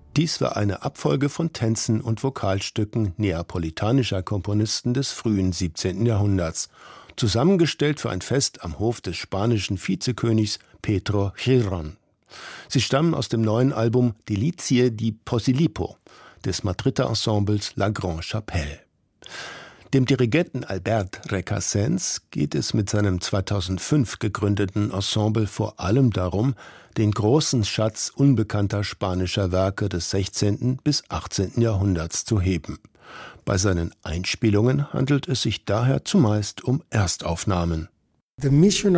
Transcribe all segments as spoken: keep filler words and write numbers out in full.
Dies war eine Abfolge von Tänzen und Vokalstücken neapolitanischer Komponisten des frühen siebzehnten Jahrhunderts, zusammengestellt für ein Fest am Hof des spanischen Vizekönigs Pedro Girón. Sie stammen aus dem neuen Album Delizie di Posillipo des Madrider Ensembles La Grande Chapelle. Dem Dirigenten Albert Recasens geht es mit seinem zweitausendfünf gegründeten Ensemble vor allem darum, den großen Schatz unbekannter spanischer Werke des sechzehnten bis achtzehnten Jahrhunderts zu heben. Bei seinen Einspielungen handelt es sich daher zumeist um Erstaufnahmen. Die Mission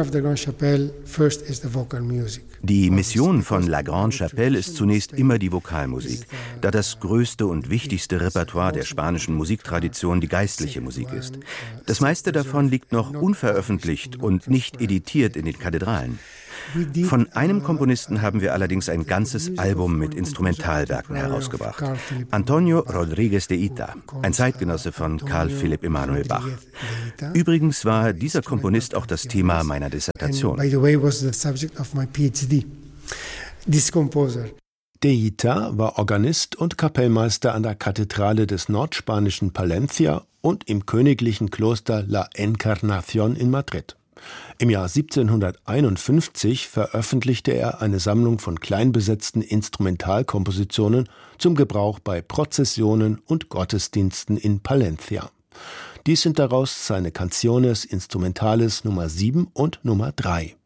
von La Grande Chapelle ist zunächst immer die Vokalmusik, da das größte und wichtigste Repertoire der spanischen Musiktradition die geistliche Musik ist. Das meiste davon liegt noch unveröffentlicht und nicht editiert in den Kathedralen. Von einem Komponisten haben wir allerdings ein ganzes Album mit Instrumentalwerken herausgebracht. Antonio Rodríguez de Ita, ein Zeitgenosse von Carl Philipp Emanuel Bach. Übrigens war dieser Komponist auch das Thema meiner Dissertation. De Ita war Organist und Kapellmeister an der Kathedrale des nordspanischen Palencia und im königlichen Kloster La Encarnación in Madrid. Im Jahr siebzehnhunderteinundfünfzig veröffentlichte er eine Sammlung von kleinbesetzten Instrumentalkompositionen zum Gebrauch bei Prozessionen und Gottesdiensten in Palencia. Dies sind daraus seine Canciones Instrumentales Nummer sieben und Nummer drei.